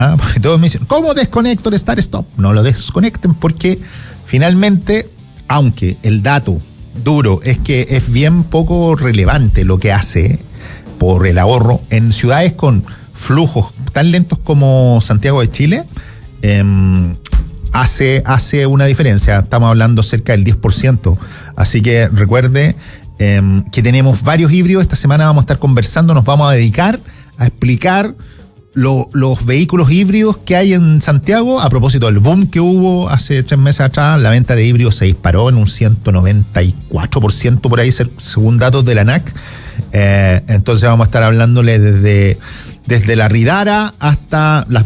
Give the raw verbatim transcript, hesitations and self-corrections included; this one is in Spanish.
¿ah? Porque todos me dicen, ¿cómo desconecto el Start Stop? No lo desconecten porque finalmente, aunque el dato duro es que es bien poco relevante lo que hace por el ahorro en ciudades con flujos tan lentos como Santiago de Chile, eh, hace, hace una diferencia. Estamos hablando cerca del diez por ciento. Así que recuerde eh, que tenemos varios híbridos. Esta semana vamos a estar conversando, nos vamos a dedicar a explicar lo, los vehículos híbridos que hay en Santiago. A propósito del boom que hubo hace tres meses atrás, la venta de híbridos se disparó en un ciento noventa y cuatro por ciento por ahí, según datos de la A N A C. Eh, entonces vamos a estar hablándole desde, desde la Ridara hasta las